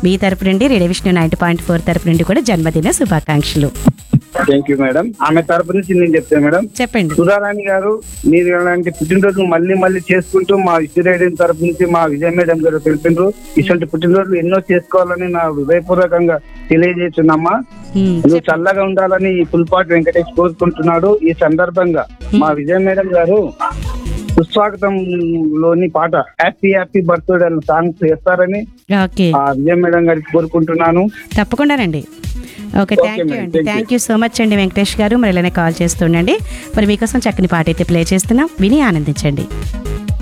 మీ తరపు నుండి రేడియో విష్ణు 90.4 తరపు నుండి కూడా జన్మదిన శుభాకాంక్షలు. Thank you madam. ఆమె తరపు నుంచి నేను చెప్తాను మేడం. చెప్పండి. సుధారాణి గారు, మీరు ఇలాంటి పుట్టినరోజు మళ్ళీ మళ్ళీ చేసుకుంటూ మా విశ్వరేడియో తరపు నుంచి మా విజయ మేడం గారు తెలిపినారు. ఇటువంటి పుట్టినరోజులు ఎన్నో చేసుకోవాలని నా హృదయపూర్వకంగా తెలియజేస్తున్నామ్మా. నువ్వు చల్లగా ఉండాలని ఈ పుల్పాటి వెంకటేష్ కోరుకుంటున్నాడు. ఈ సందర్భంగా మా విజయ మేడం గారు సుస్వాగతంలోని పాట హ్యాపీ హ్యాపీ బర్త్డే సాంగ్స్ చేస్తారని ఓకే, ఆ విజయ మేడం గారికి కోరుకుంటున్నాను. తప్పకుండానండి. ఓకే, థ్యాంక్ యూ అండి. థ్యాంక్ యూ సో మచ్ అండి వెంకటేష్ గారు. మరి ఇలానే కాల్ చేస్తుండండి. మరి మీకోసం చక్కని పాట అయితే ప్లే చేస్తున్నాం, విని ఆనందించండి.